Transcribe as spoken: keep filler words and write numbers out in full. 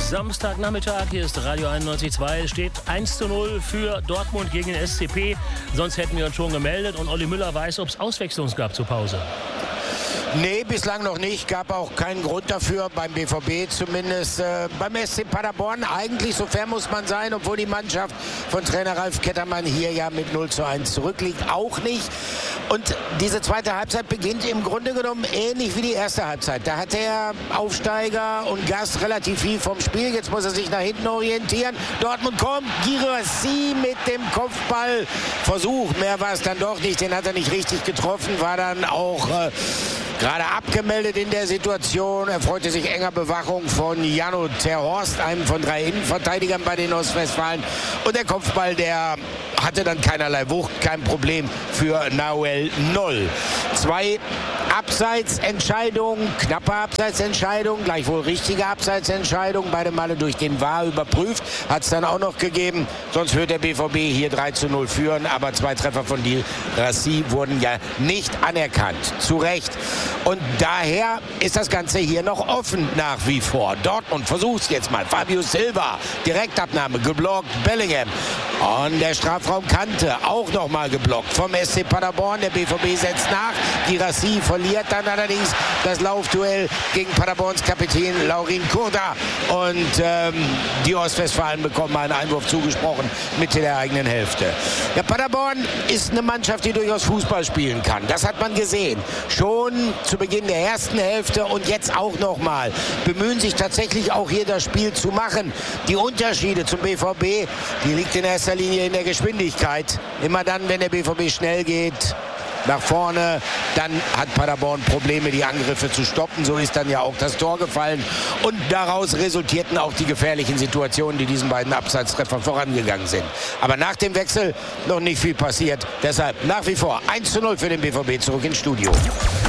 Samstagnachmittag, hier ist Radio einundneunzig Komma zwei. Es steht eins zu null für Dortmund gegen den S C P. Sonst hätten wir uns schon gemeldet. Und Olli Müller weiß, ob es Auswechslung gab zur Pause. Nee, bislang noch nicht. Gab auch keinen Grund dafür, beim B V B zumindest. Äh, beim S C Paderborn eigentlich, so fair muss man sein, obwohl die Mannschaft von Trainer Ralf Kettermann hier ja mit null zu eins zurückliegt, auch nicht. Und diese zweite Halbzeit beginnt im Grunde genommen ähnlich wie die erste Halbzeit. Da hat der Aufsteiger und Gast relativ viel vom Spiel. Jetzt muss er sich nach hinten orientieren. Dortmund kommt, Guirassy mit dem Kopfballversuch. Mehr war es dann doch nicht. Den hat er nicht richtig getroffen. War dann auch äh, gerade abgemeldet in der Situation. Er freute sich enger Bewachung von Jano Terhorst, einem von drei Innenverteidigern bei den Ostwestfalen. Und der Kopfball, der hatte dann keinerlei Wucht, kein Problem für Nahuel Noll. Zwei Abseitsentscheidungen, knappe Abseitsentscheidungen, gleichwohl richtige Abseitsentscheidungen, beide Male durch den V A R überprüft, hat es dann auch noch gegeben. Sonst wird der B V B hier drei zu null führen, aber zwei Treffer von Guirassy wurden ja nicht anerkannt. Zu Recht. Und daher ist das Ganze hier noch offen nach wie vor. Dortmund versucht es jetzt mal. Fabio Silva, Direktabnahme, geblockt. Bellingham an der Strafraumkante, auch noch mal geblockt vom S C Paderborn. Der B V B setzt nach. Guirassy verliert dann allerdings das Laufduell gegen Paderborns Kapitän Laurin Kurda. Und ähm, die Ostwestfalen bekommen einen Einwurf zugesprochen Mitte der eigenen Hälfte. Ja, Paderborn ist eine Mannschaft, die durchaus Fußball spielen kann. Das hat man gesehen. Schon zu Beginn der ersten Hälfte und jetzt auch noch mal. Bemühen sich tatsächlich auch hier das Spiel zu machen. Die Unterschiede zum B V B, die liegt in erster Linie in der Geschwindigkeit. Immer dann, wenn der B V B schnell geht nach vorne, dann hat Paderborn Probleme, die Angriffe zu stoppen. So ist dann ja auch das Tor gefallen. Und daraus resultierten auch die gefährlichen Situationen, die diesen beiden Abseitstreffern vorangegangen sind. Aber nach dem Wechsel noch nicht viel passiert. Deshalb nach wie vor eins zu null für den B V B, zurück ins Studio.